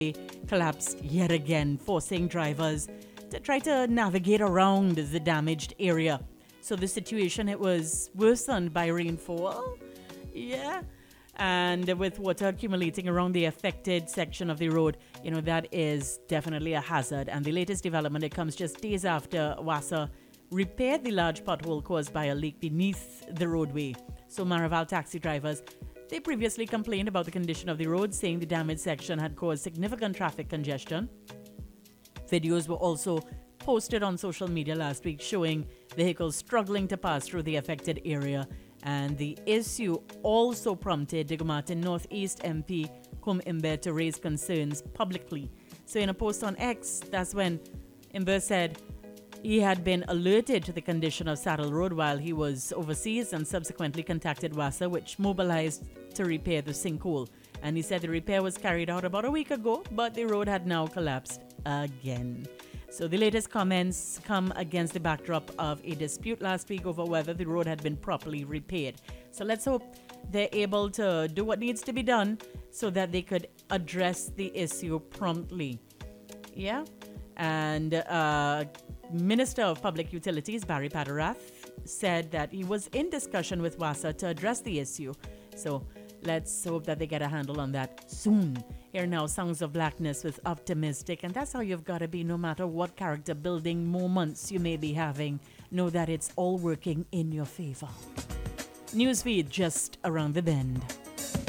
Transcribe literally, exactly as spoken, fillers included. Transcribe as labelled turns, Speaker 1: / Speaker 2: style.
Speaker 1: collapsed yet again, forcing drivers to try to navigate around the damaged area. So the situation, it was worsened by rainfall. Yeah. And with water accumulating around the affected section of the road, you know, that is definitely a hazard. And the latest development, it comes just days after WASA repaired the large pothole caused by a leak beneath the roadway. So Maraval taxi drivers, they previously complained about the condition of the road, saying the damaged section had caused significant traffic congestion. Videos were also posted on social media last week showing vehicles struggling to pass through the affected area. And the issue also prompted Diego Martin Northeast M P Kum Imber to raise concerns publicly. So in a post on X, that's when Imber said he had been alerted to the condition of Saddle Road while he was overseas and subsequently contacted WASA, which mobilized to repair the sinkhole. And he said the repair was carried out about a week ago, but the road had now collapsed again. So the latest comments come against the backdrop of a dispute last week over whether the road had been properly repaired. So let's hope they're able to do what needs to be done so that they could address the issue promptly. Yeah. And uh, Minister of Public Utilities, Barry Padarath, said that he was in discussion with WASA to address the issue. So let's hope that they get a handle on that soon. Here now, Songs of Blackness with Optimistic. And that's how you've got to be no matter what character building moments you may be having. Know that it's all working in your favor. Newsfeed just around the bend.